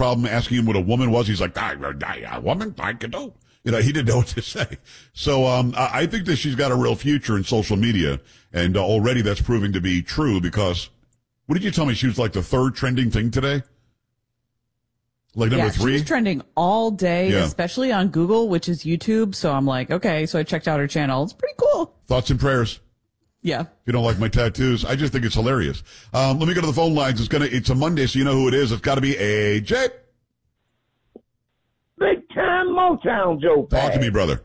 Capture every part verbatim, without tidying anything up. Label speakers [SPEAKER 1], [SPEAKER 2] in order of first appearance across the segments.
[SPEAKER 1] problem asking him what a woman was. He's like, I, I, a woman, I can do. You know, he didn't know what to say. So um, I, I think that she's got a real future in social media, and uh, already that's proving to be true because, what did you tell me? She was like the third trending thing today? Like number
[SPEAKER 2] yeah,
[SPEAKER 1] three?
[SPEAKER 2] She's trending all day,
[SPEAKER 1] yeah.
[SPEAKER 2] especially on Google, which is YouTube. So I'm like, okay, so I checked out her channel. It's pretty cool.
[SPEAKER 1] Thoughts and prayers.
[SPEAKER 2] Yeah.
[SPEAKER 1] If you don't like my tattoos, I just think it's hilarious. Um, let me go to the phone lines. It's gonna, it's a Monday, so you know who it is. It's got to be A J.
[SPEAKER 3] Big time Motown, Joe.
[SPEAKER 1] Talk to me, brother.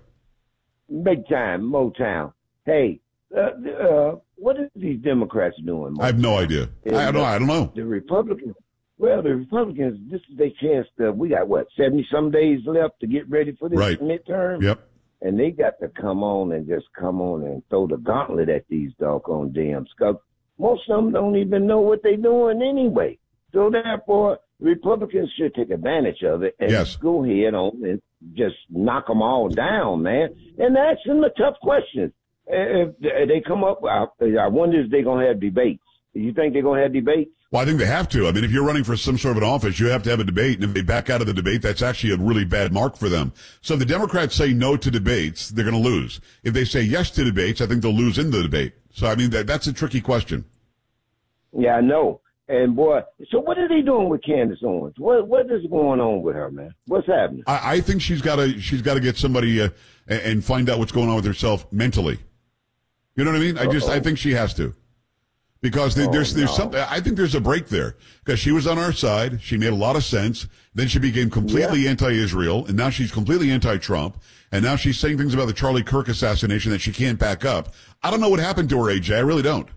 [SPEAKER 3] Big time Motown. Hey, uh, uh, what are these Democrats doing?
[SPEAKER 1] I have no idea. I don't. I don't know.
[SPEAKER 3] The Republicans. Well, the Republicans. This is their chance to. We got what seventy some days left to get ready for this
[SPEAKER 1] right.
[SPEAKER 3] midterm.
[SPEAKER 1] Yep.
[SPEAKER 3] And they got to come on and just come on and throw the gauntlet at these doggone damn scum. Most of them don't even know what they're doing anyway. So therefore, Republicans should take advantage of it and
[SPEAKER 1] yes.
[SPEAKER 3] go ahead on and just knock them all down, man. And ask them the tough questions. If they come up, I wonder if they're going to have debates. You think they're going to have debates?
[SPEAKER 1] Well, I think they have to. I mean, if you're running for some sort of an office, you have to have a debate. And if they back out of the debate, that's actually a really bad mark for them. So if the Democrats say no to debates, they're going to lose. If they say yes to debates, I think they'll lose in the debate. So, I mean, that, that's a tricky question.
[SPEAKER 3] Yeah, I know. And, boy, so what are they doing with Candace Owens? What What is going on with her, man? What's happening?
[SPEAKER 1] I, I think she's got to she's got to get somebody uh, and, and find out what's going on with herself mentally. You know what I mean? I just Uh-oh. I think she has to. Because there,
[SPEAKER 3] oh,
[SPEAKER 1] there's there's
[SPEAKER 3] no.
[SPEAKER 1] something. I think there's a break there because she was on our side. She made a lot of sense. Then she became completely yeah. anti-Israel, and now she's completely anti-Trump. And now she's saying things about the Charlie Kirk assassination that she can't back up. I don't know what happened to her, A J. I really don't.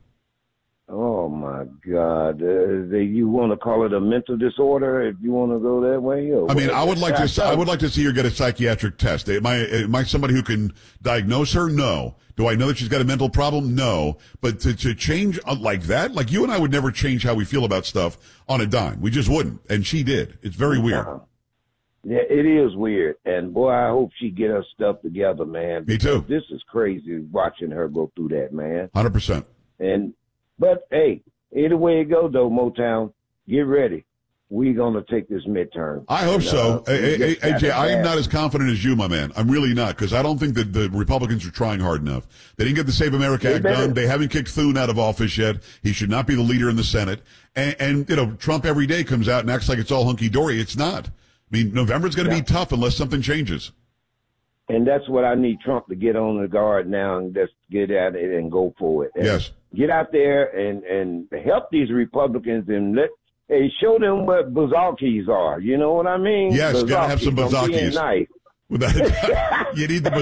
[SPEAKER 3] Oh my God! Uh, they, you want to call it a mental disorder if you want to go that way? Or
[SPEAKER 1] I mean,
[SPEAKER 3] what?
[SPEAKER 1] I would like to. I would like to see her get a psychiatric test. Am I, am I somebody who can diagnose her? No. Do I know that she's got a mental problem? No. But to, to change like that, like you and I would never change how we feel about stuff on a dime. We just wouldn't. And she did. It's very weird.
[SPEAKER 3] Uh-huh. Yeah, it is weird. And boy, I hope she get her stuff together, man.
[SPEAKER 1] Me too.
[SPEAKER 3] This is crazy watching her go through that, man.
[SPEAKER 1] one hundred percent.
[SPEAKER 3] And, but hey, either way it go though, Motown, get ready. We're going to take this midterm.
[SPEAKER 1] I hope
[SPEAKER 3] and,
[SPEAKER 1] so.
[SPEAKER 3] Uh,
[SPEAKER 1] A J, I am not as confident as you, my man. I'm really not, because I don't think that the Republicans are trying hard enough. They didn't get the Save America
[SPEAKER 3] They
[SPEAKER 1] Act
[SPEAKER 3] better.
[SPEAKER 1] done. They haven't kicked Thune out of office yet. He should not be the leader in the Senate. And, and you know, Trump every day comes out and acts like it's all hunky-dory. It's not. I mean, November's going to
[SPEAKER 3] Yeah.
[SPEAKER 1] be tough unless something changes.
[SPEAKER 3] And that's what I need Trump to get on the guard now and just get at it and go for it. And
[SPEAKER 1] Yes.
[SPEAKER 3] Get out there and, and help these Republicans and let hey, show them what bazakis are. You know what I mean?
[SPEAKER 1] Yes, got to have some bazakis.
[SPEAKER 3] Nice.
[SPEAKER 1] Without, you need the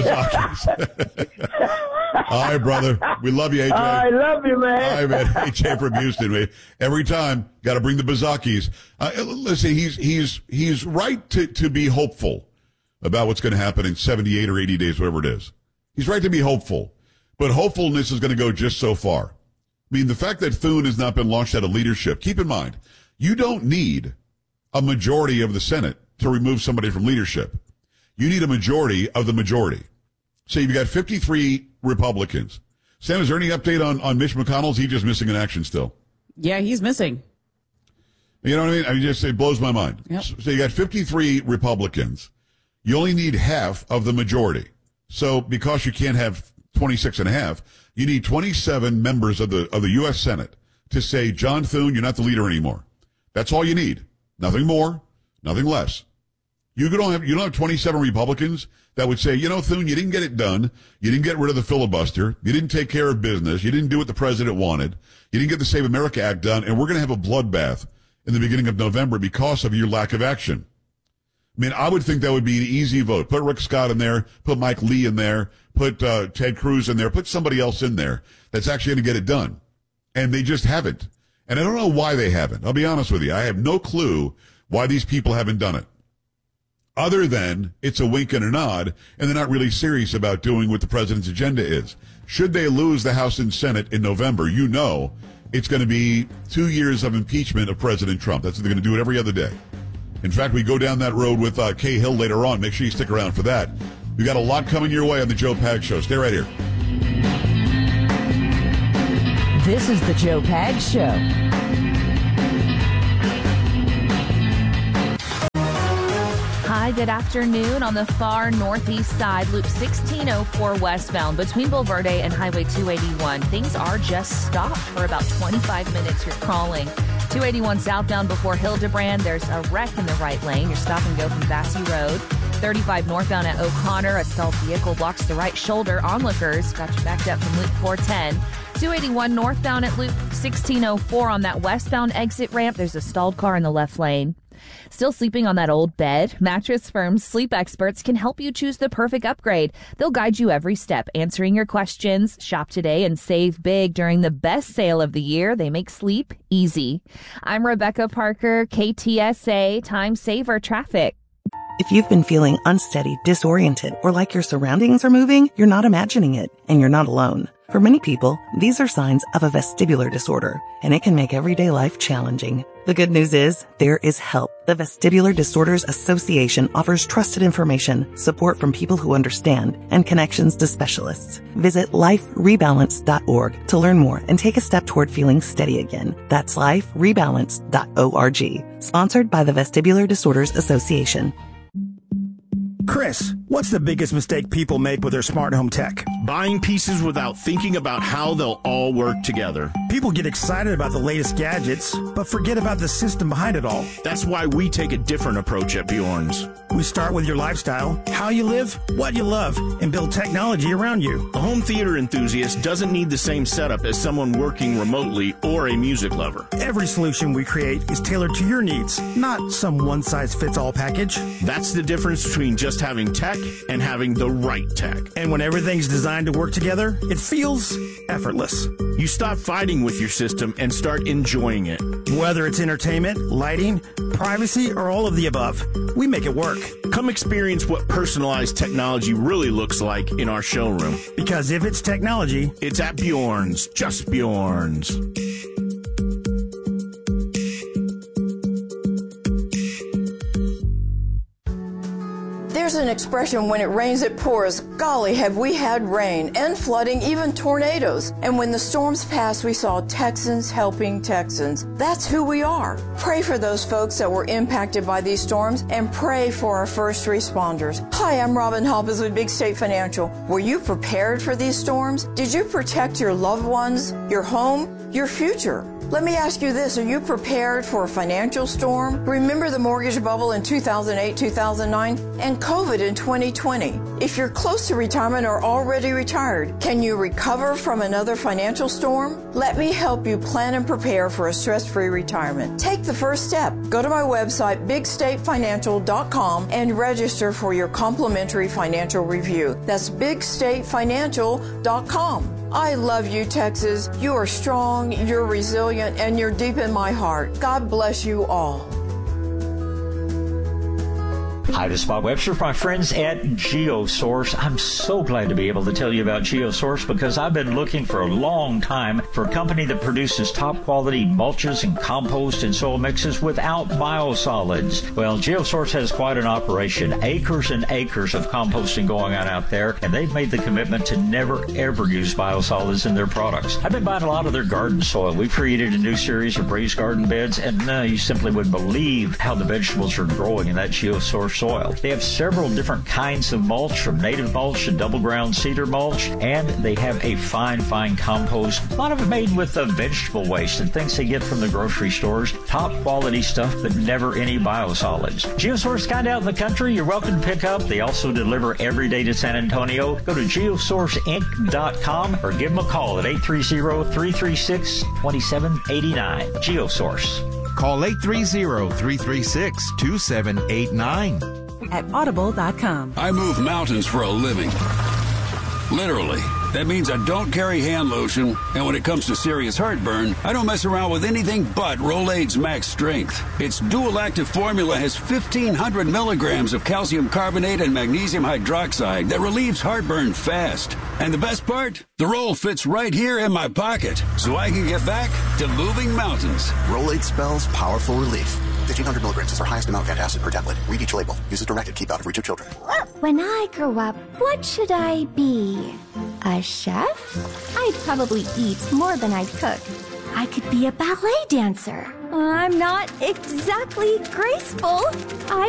[SPEAKER 1] bazakis. All right, brother. We love you, A J.
[SPEAKER 3] I love you, man.
[SPEAKER 1] All right, man. A J from Houston. Man. Every time, got to bring the bazakis. Uh, listen, he's he's he's right to, to be hopeful about what's going to happen in seventy-eight or eighty days, whatever it is. He's right to be hopeful. But hopefulness is going to go just so far. I mean, the fact that Thune has not been launched out of leadership, keep in mind, you don't need a majority of the Senate to remove somebody from leadership. You need a majority of the majority. So you've got fifty-three Republicans. Sam, is there any update on, on Mitch McConnell? Is he just missing in action still?
[SPEAKER 2] Yeah, he's missing.
[SPEAKER 1] You know what I mean? I mean, just it blows my mind.
[SPEAKER 2] Yep.
[SPEAKER 1] So, so you got fifty-three Republicans. You only need half of the majority. So because you can't have twenty-six and a half, you need twenty-seven members of the of the U S Senate to say, John Thune, you're not the leader anymore. That's all you need. Nothing more, nothing less. You don't have you don't have twenty-seven Republicans that would say, you know, Thune, you didn't get it done. You didn't get rid of the filibuster. You didn't take care of business. You didn't do what the president wanted. You didn't get the Save America Act done, and we're going to have a bloodbath in the beginning of November because of your lack of action. I mean, I would think that would be an easy vote. Put Rick Scott in there, put Mike Lee in there, put uh, Ted Cruz in there, put somebody else in there that's actually going to get it done. And they just haven't. And I don't know why they haven't. I'll be honest with you. I have no clue why these people haven't done it. Other than it's a wink and a nod, and they're not really serious about doing what the president's agenda is. Should they lose the House and Senate in November, you know it's going to be two years of impeachment of President Trump. That's they're going to do it every other day. In fact, we go down that road with uh, Kay Hill later on. Make sure you stick around for that. We've got a lot coming your way on the Joe Pags Show. Stay right here.
[SPEAKER 4] This is the Joe Pags Show.
[SPEAKER 5] Hi, good afternoon. On the far northeast side, Loop sixteen oh four westbound between Bulverde and Highway two eighty-one. Things are just stopped for about twenty-five minutes. You're crawling. two eighty-one southbound before Hildebrand. There's a wreck in the right lane. You're stop and go from Vassy Road. thirty-five northbound at O'Connor. A stalled vehicle blocks the right shoulder. Onlookers got you backed up from Loop four ten. two eighty-one northbound at Loop sixteen oh four on that westbound exit ramp. There's a stalled car in the left lane. Still sleeping on that old bed? Mattress Firm's sleep experts can help you choose the perfect upgrade. They'll guide you every step, answering your questions. Shop today and save big during the best sale of the year. They make sleep easy. I'm Rebecca Parker, K T S A Time Saver Traffic.
[SPEAKER 6] If you've been feeling unsteady, disoriented, or like your surroundings are moving, you're not imagining it, and you're not alone. For many people, these are signs of a vestibular disorder, and it can make everyday life challenging. The good news is, there is help. The Vestibular Disorders Association offers trusted information, support from people who understand, and connections to specialists. Visit life rebalance dot org to learn more and take a step toward feeling steady again. That's life rebalance dot org. Sponsored by the Vestibular Disorders Association.
[SPEAKER 7] Chris, what's the biggest mistake people make with their smart home tech?
[SPEAKER 8] Buying pieces without thinking about how they'll all work together.
[SPEAKER 7] People get excited about the latest gadgets, but forget about the system behind it all.
[SPEAKER 8] That's why we take a different approach at Bjorn's.
[SPEAKER 7] We start with your lifestyle, how you live, what you love, and build technology around you.
[SPEAKER 8] A home theater enthusiast doesn't need the same setup as someone working remotely or a music lover.
[SPEAKER 7] Every solution we create is tailored to your needs, not some one-size-fits-all package.
[SPEAKER 8] That's the difference between just having tech and having the right tech.
[SPEAKER 7] And when everything's designed to work together, it feels effortless.
[SPEAKER 8] You stop fighting with your system and start enjoying it.
[SPEAKER 7] Whether it's entertainment, lighting, privacy, or all of the above, we make it work.
[SPEAKER 8] Come experience what personalized technology really looks like in our showroom.
[SPEAKER 7] Because if it's technology,
[SPEAKER 8] it's at Bjorn's, just Bjorn's.
[SPEAKER 9] There's an expression, when it rains, it pours. Golly, have we had rain and flooding, even tornadoes. And when the storms passed, we saw Texans helping Texans. That's who we are. Pray for those folks that were impacted by these storms and pray for our first responders. Hi, I'm Robin Hoppes with Big State Financial. Were you prepared for these storms? Did you protect your loved ones, your home, your future? Let me ask you this, are you prepared for a financial storm? Remember the mortgage bubble in two thousand eight, two thousand nine, and COVID in twenty twenty. If you're close to retirement or already retired, can you recover from another financial storm? Let me help you plan and prepare for a stress-free retirement. Take the first step. Go to my website, big state financial dot com, and register for your complimentary financial review. That's big state financial dot com. I love you, Texas. You are strong, you're resilient, and you're deep in my heart. God bless you all.
[SPEAKER 10] Hi, this is Bob Webster, my friends at GeoSource. I'm so glad to be able to tell you about GeoSource because I've been looking for a long time for a company that produces top quality mulches and compost and soil mixes without biosolids. Well, GeoSource has quite an operation, acres and acres of composting going on out there, and they've made the commitment to never ever use biosolids in their products. I've been buying a lot of their garden soil. We've created a new series of raised garden beds, and uh, you simply wouldn't believe how the vegetables are growing in that GeoSource soil. They have several different kinds of mulch, from native mulch to double ground cedar mulch, and they have a fine, fine compost. A lot of it made with uh, vegetable waste and things they get from the grocery stores. Top quality stuff, but never any biosolids. GeoSource got out in the country. You're welcome to pick up. They also deliver every day to San Antonio. Go to geosource inc dot com or give them a call at eight three zero, three three six, two seven eight nine. GeoSource.
[SPEAKER 11] Call eight three zero, three three six, two seven eight nine.
[SPEAKER 4] At audible dot com.
[SPEAKER 12] I move mountains for a living. Literally. That means I don't carry hand lotion, and when it comes to serious heartburn, I don't mess around with anything but Rolaids Max Strength. Its dual-active formula has fifteen hundred milligrams of calcium carbonate and magnesium hydroxide that relieves heartburn fast. And the best part? The roll fits right here in my pocket, so I can get back to moving mountains.
[SPEAKER 13] Rolaids spells powerful relief. fifteen hundred milligrams is our highest amount of antacid per tablet. Read each label. Use as directed. Keep out of reach of children.
[SPEAKER 14] When I grow up, what should I be? A chef? I'd probably eat more than I'd cook. I could be a ballet dancer. I'm not exactly graceful. I